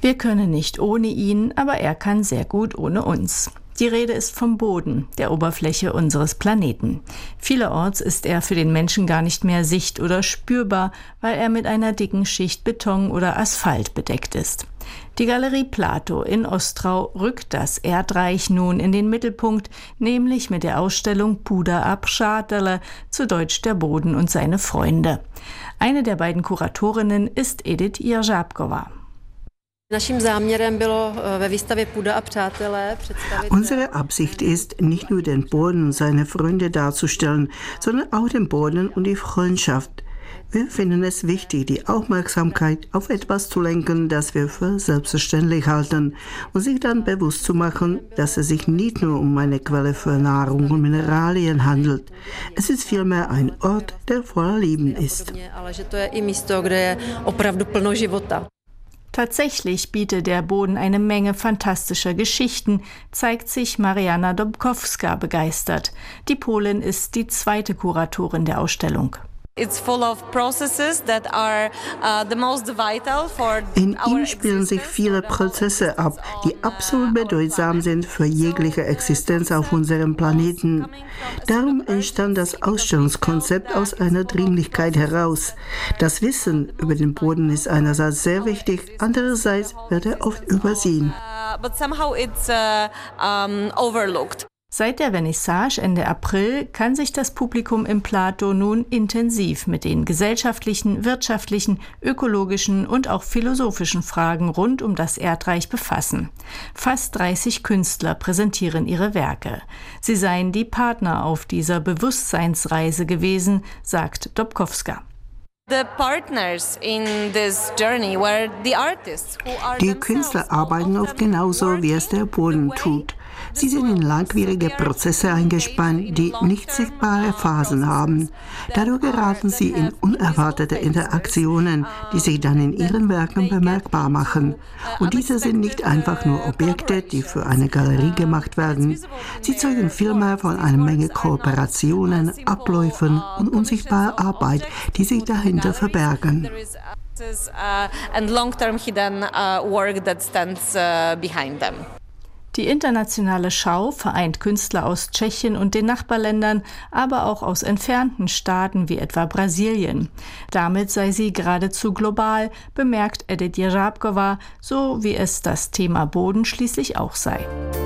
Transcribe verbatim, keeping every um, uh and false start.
Wir können nicht ohne ihn, aber er kann sehr gut ohne uns. Die Rede ist vom Boden, der Oberfläche unseres Planeten. Vielerorts ist er für den Menschen gar nicht mehr sicht- oder spürbar, weil er mit einer dicken Schicht Beton oder Asphalt bedeckt ist. Die Galerie Plato in Ostrau rückt das Erdreich nun in den Mittelpunkt, nämlich mit der Ausstellung Půda a přátelé, zu Deutsch der Boden und seine Freunde. Eine der beiden Kuratorinnen ist Edith Jeřábková. Unsere Absicht ist, nicht nur den Boden und seine Freunde darzustellen, sondern auch den Boden und die Freundschaft. Wir finden es wichtig, die Aufmerksamkeit auf etwas zu lenken, das wir für selbstverständlich halten und sich dann bewusst zu machen, dass es sich nicht nur um eine Quelle für Nahrung und Mineralien handelt. Es ist vielmehr ein Ort, der voller Leben ist. Tatsächlich bietet der Boden eine Menge fantastischer Geschichten, zeigt sich Marianna Dąbkowska begeistert. Die Polin ist die zweite Kuratorin der Ausstellung. In ihm spielen sich viele Prozesse ab, die absolut bedeutsam sind für jegliche Existenz auf unserem Planeten. Darum entstand das Ausstellungskonzept aus einer Dringlichkeit heraus. Das Wissen über den Boden ist einerseits sehr wichtig, andererseits wird er oft übersehen. Seit der Vernissage Ende April kann sich das Publikum im Plato nun intensiv mit den gesellschaftlichen, wirtschaftlichen, ökologischen und auch philosophischen Fragen rund um das Erdreich befassen. Fast dreißig Künstler präsentieren ihre Werke. Sie seien die Partner auf dieser Bewusstseinsreise gewesen, sagt Dąbkowska. Die Künstler arbeiten oft genauso, wie es der Boden tut. Sie sind in langwierige Prozesse eingespannt, die nicht sichtbare Phasen haben. Dadurch geraten sie in unerwartete Interaktionen, die sich dann in ihren Werken bemerkbar machen. Und diese sind nicht einfach nur Objekte, die für eine Galerie gemacht werden. Sie zeugen vielmehr von einer Menge Kooperationen, Abläufen und unsichtbarer Arbeit, die sich dahinter verbergen. Die internationale Schau vereint Künstler aus Tschechien und den Nachbarländern, aber auch aus entfernten Staaten wie etwa Brasilien. Damit sei sie geradezu global, bemerkt Edith Jeřábková, so wie es das Thema Boden schließlich auch sei.